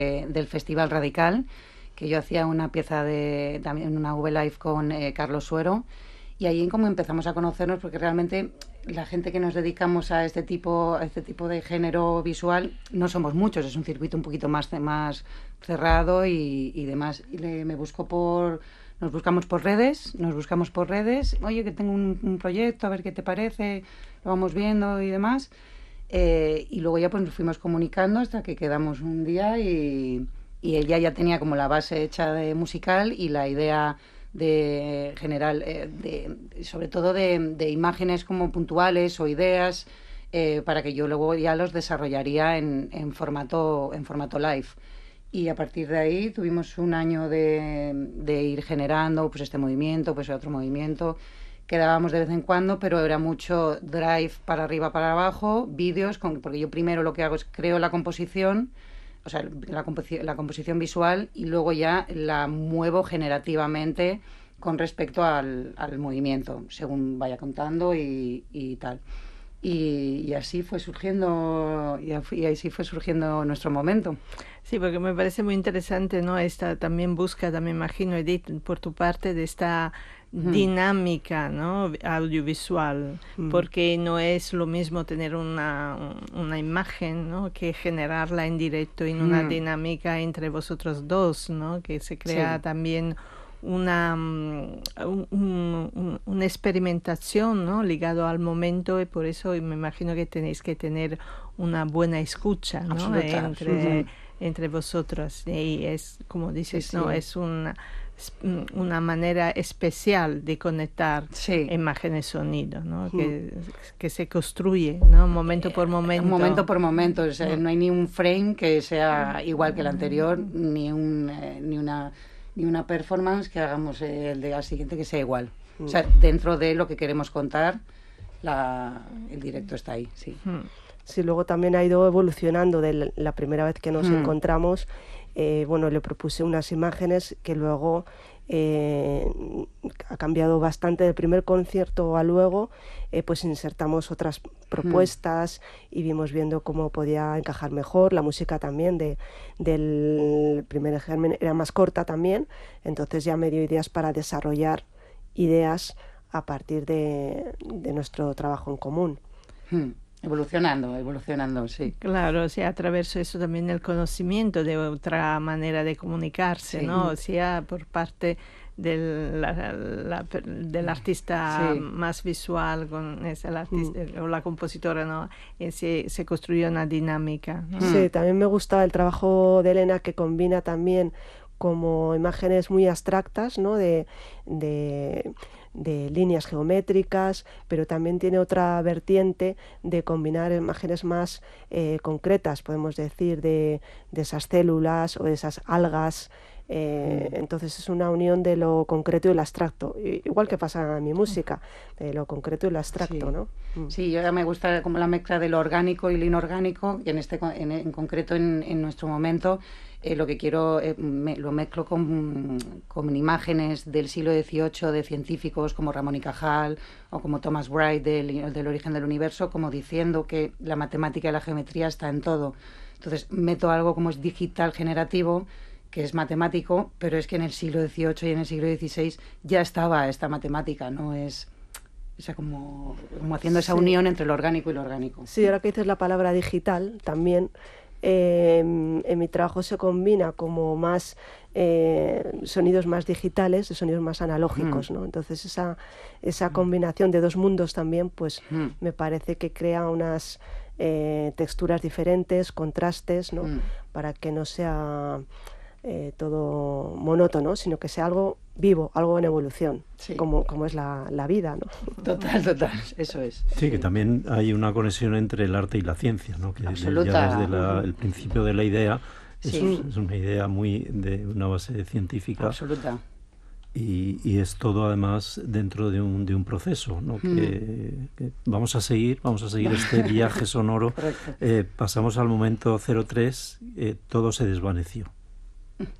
del Festival Radical, que yo hacía una pieza también una V-Live con Carlos Suero, y ahí como empezamos a conocernos, porque realmente la gente que nos dedicamos a este tipo de género visual no somos muchos, es un circuito un poquito más cerrado y demás. Y nos buscamos por redes, oye, que tengo un proyecto, a ver qué te parece, lo vamos viendo y demás. Y luego ya pues nos fuimos comunicando hasta que quedamos un día y ella ya tenía como la base hecha de musical y la idea de general, sobre todo de imágenes como puntuales o ideas, para que yo luego ya los desarrollaría en formato live. Y a partir de ahí tuvimos un año de ir generando pues este movimiento, pues otro movimiento. Quedábamos de vez en cuando, pero era mucho drive para arriba, para abajo, vídeos, porque yo primero lo que hago es creo la composición, o sea, la composición visual, y luego ya la muevo generativamente con respecto al movimiento, según vaya contando y tal. Y así fue surgiendo, y así fue surgiendo nuestro momento. Sí, porque me parece muy interesante, ¿no? Esta también búsqueda, me imagino, Edith, por tu parte, de esta dinámica, ¿no? Audiovisual, porque no es lo mismo tener una imagen, ¿no? Que generarla en directo en una dinámica entre vosotros dos, ¿no? Que se crea también una experimentación, ¿no? Ligado al momento, y por eso me imagino que tenéis que tener una buena escucha, ¿no? Entre vosotros, y es como dices, ¿no? Es una manera especial de conectar imágenes y sonido, ¿no? Que se construye, ¿no? Momento por momento. Momento por momento, o sea, no hay ni un frame que sea igual que el anterior, ni una performance que hagamos el día siguiente que sea igual. O sea, dentro de lo que queremos contar, el directo está ahí, sí. Sí, luego también ha ido evolucionando de la primera vez que nos encontramos. Bueno, le propuse unas imágenes que luego ha cambiado bastante del primer concierto a luego, pues insertamos otras propuestas y vimos viendo cómo podía encajar mejor. La música también del primer germen era más corta también, entonces ya me dio ideas para desarrollar ideas a partir de nuestro trabajo en común. Evolucionando, sí. Claro, o sea, a través de eso también el conocimiento de otra manera de comunicarse, ¿no? O sea, por parte del artista más visual con el artista o la compositora, ¿no? Se construye una dinámica, ¿no? Sí, también me gusta el trabajo de Elena, que combina también como imágenes muy abstractas, ¿no? de líneas geométricas, pero también tiene otra vertiente de combinar imágenes más concretas, podemos decir, de esas células o de esas algas. Entonces es una unión de lo concreto y lo abstracto, igual que pasa en mi música, de lo concreto y lo abstracto, ¿no? Sí, yo me gusta como la mezcla de lo orgánico y lo inorgánico, que en concreto en nuestro momento lo que quiero, lo mezclo con imágenes del siglo XVIII de científicos como Ramón y Cajal o como Thomas Wright del origen del universo, como diciendo que la matemática y la geometría está en todo. Entonces meto algo como es digital generativo, que es matemático, pero es que en el siglo XVIII y en el siglo XVI ya estaba esta matemática, ¿no? O sea, como haciendo esa unión entre lo orgánico y lo orgánico. Sí, ahora que dices la palabra digital, también en mi trabajo se combina como más sonidos más digitales y sonidos más analógicos, ¿no? Entonces esa combinación de dos mundos también, pues me parece que crea unas texturas diferentes, contrastes, ¿no? Para que no sea todo monótono, sino que sea algo vivo, algo en evolución, como es la vida, ¿no? Total, eso es. Sí, que también hay una conexión entre el arte y la ciencia, ¿no? Que ya desde el principio de la idea es una idea muy de una base científica. Absoluta. Y es todo además dentro de un proceso, ¿no? Que vamos a seguir este viaje sonoro. Pasamos al momento 03, todo se desvaneció.